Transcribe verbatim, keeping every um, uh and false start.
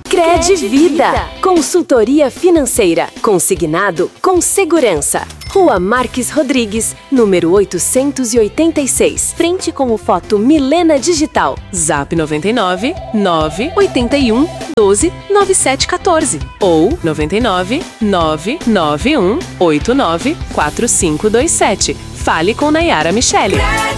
Credvida, consultoria financeira, consignado com segurança. Rua Marques Rodrigues, número oitocentos e oitenta e seis, frente com o Foto Milena Digital. Zap noventa e nove, nove oito um, doze, nove sete um quatro ou noventa e nove, nove nove um, oito nove, quatro cinco dois sete. Fale com Nayara Michele.